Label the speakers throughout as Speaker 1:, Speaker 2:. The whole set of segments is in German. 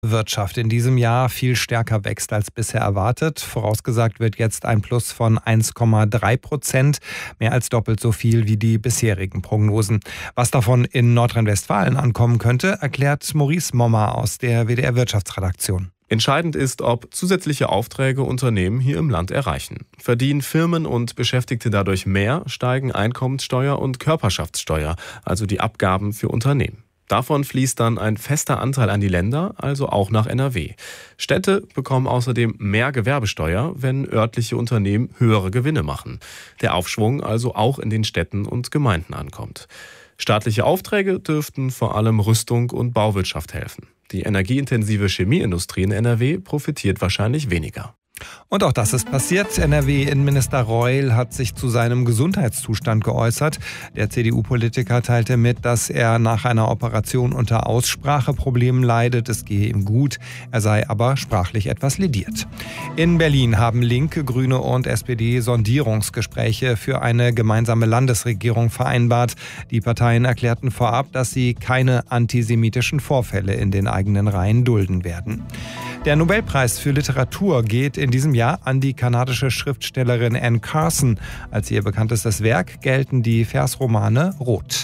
Speaker 1: Wirtschaft in diesem Jahr viel stärker wächst als bisher erwartet. Vorausgesagt wird jetzt ein Plus von 1,3%, mehr als doppelt so viel wie die bisherigen Prognosen. Was davon in Nordrhein-Westfalen ankommen könnte, erklärt Maurice Mommer aus der WDR-Wirtschaftsredaktion.
Speaker 2: Entscheidend ist, ob zusätzliche Aufträge Unternehmen hier im Land erreichen. Verdienen Firmen und Beschäftigte dadurch mehr, steigen Einkommenssteuer und Körperschaftssteuer, also die Abgaben für Unternehmen. Davon fließt dann ein fester Anteil an die Länder, also auch nach NRW. Städte bekommen außerdem mehr Gewerbesteuer, wenn örtliche Unternehmen höhere Gewinne machen. Der Aufschwung also auch in den Städten und Gemeinden ankommt. Staatliche Aufträge dürften vor allem Rüstung und Bauwirtschaft helfen. Die energieintensive Chemieindustrie in NRW profitiert wahrscheinlich weniger.
Speaker 1: Und auch das ist passiert. NRW-Innenminister Reul hat sich zu seinem Gesundheitszustand geäußert. Der CDU-Politiker teilte mit, dass er nach einer Operation unter Ausspracheproblemen leidet. Es gehe ihm gut, er sei aber sprachlich etwas lediert. In Berlin haben Linke, Grüne und SPD Sondierungsgespräche für eine gemeinsame Landesregierung vereinbart. Die Parteien erklärten vorab, dass sie keine antisemitischen Vorfälle in den eigenen Reihen dulden werden. Der Nobelpreis für Literatur geht in diesem Jahr an die kanadische Schriftstellerin Anne Carson. Als ihr bekanntestes Werk gelten die Versromane Rot.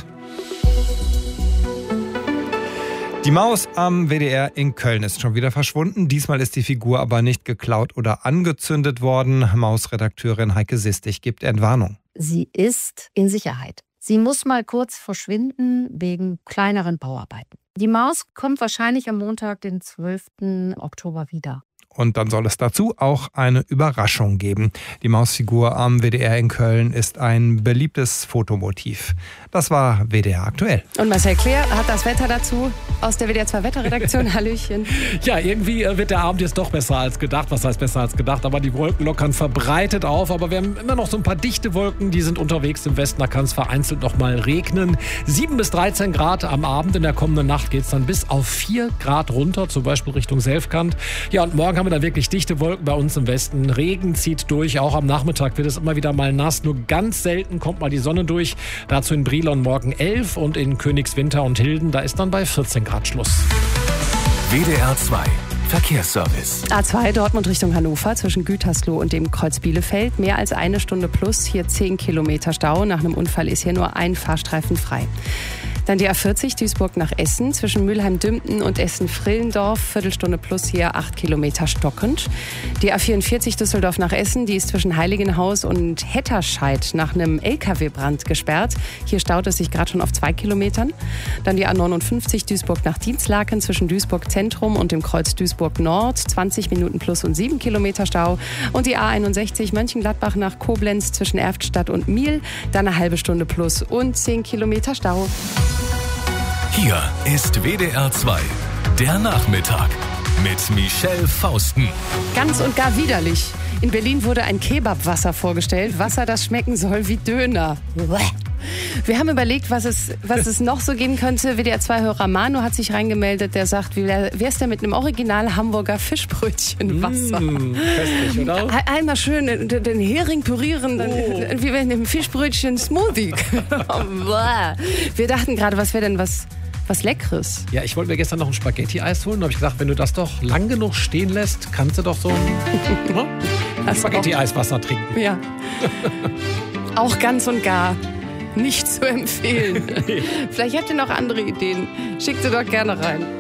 Speaker 1: Die Maus am WDR in Köln ist schon wieder verschwunden. Diesmal ist die Figur aber nicht geklaut oder angezündet worden. Maus-Redakteurin Heike Sistich gibt Entwarnung.
Speaker 3: Sie ist in Sicherheit. Sie muss mal kurz verschwinden wegen kleineren Bauarbeiten. Die Maus kommt wahrscheinlich am Montag, den 12. Oktober wieder.
Speaker 1: Und dann soll es dazu auch eine Überraschung geben. Die Mausfigur am WDR in Köln ist ein beliebtes Fotomotiv. Das war WDR aktuell.
Speaker 4: Und Marcel Claire hat das Wetter dazu aus der WDR 2 Wetterredaktion. Hallöchen.
Speaker 5: Ja, irgendwie wird der Abend jetzt doch besser als gedacht. Was heißt besser als gedacht? Aber die Wolken lockern verbreitet auf. Aber wir haben immer noch so ein paar dichte Wolken, die sind unterwegs im Westen. Da kann es vereinzelt noch mal regnen. 7 bis 13 Grad am Abend. In der kommenden Nacht geht es dann bis auf 4 Grad runter, zum Beispiel Richtung Selfkant. Ja, und morgen haben wir dann wirklich dichte Wolken bei uns im Westen. Regen zieht durch. Auch am Nachmittag wird es immer wieder mal nass. Nur ganz selten kommt mal die Sonne durch. Dazu in Brilon morgen 11 und in Königswinter und Hilden, da ist dann bei 14 Grad Schluss.
Speaker 6: WDR 2 Verkehrsservice.
Speaker 4: A2 Dortmund Richtung Hannover zwischen Gütersloh und dem Kreuz Bielefeld. Mehr als eine Stunde plus, hier 10 Kilometer Stau. Nach einem Unfall ist hier nur ein Fahrstreifen frei. Dann die A40 Duisburg nach Essen zwischen Mülheim-Dümpten und Essen-Frillendorf. Viertelstunde plus hier 8 Kilometer stockend. Die A44 Düsseldorf nach Essen, die ist zwischen Heiligenhaus und Hetterscheid nach einem LKW-Brand gesperrt. Hier staut es sich gerade schon auf 2 Kilometern. Dann die A59 Duisburg nach Dienstlaken zwischen Duisburg Zentrum und dem Kreuz Duisburg Nord. 20 Minuten plus und 7 Kilometer Stau. Und die A61 Mönchengladbach nach Koblenz zwischen Erftstadt und Miel. Dann eine halbe Stunde plus und 10 Kilometer Stau.
Speaker 6: Hier ist WDR 2, der Nachmittag mit Michelle Fausten.
Speaker 4: Ganz und gar widerlich. In Berlin wurde ein Kebabwasser vorgestellt. Wasser, das schmecken soll wie Döner. Wir haben überlegt, was es noch so geben könnte. WDR-2-Hörer Manu hat sich reingemeldet, der sagt, wie wär's denn mit einem Original Hamburger Fischbrötchenwasser?
Speaker 5: Köstlich, oder?
Speaker 4: Einmal schön den Hering pürieren, dann wie wenn im Fischbrötchen-Smoothie. Wir dachten gerade, was wäre denn was Leckeres?
Speaker 5: Ja, ich wollte mir gestern noch ein Spaghetti-Eis holen. Da habe ich gedacht, wenn du das doch lang genug stehen lässt, kannst du doch so ein Spaghetti-Eiswasser trinken.
Speaker 4: Ja. Auch ganz und gar nicht zu empfehlen. Vielleicht habt ihr noch andere Ideen. Schickt sie doch gerne rein.